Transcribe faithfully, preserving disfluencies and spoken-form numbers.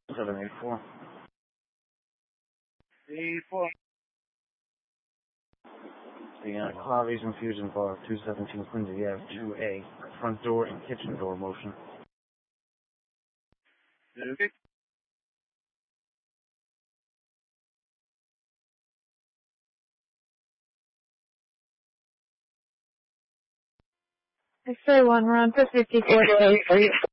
seven eight four. eight four. The uh, Clavies Infusion Bar, two seventeen Quincy Ave, two A. Front door and kitchen door motion. Okay. X-ray one, we're on fifty-four. Are you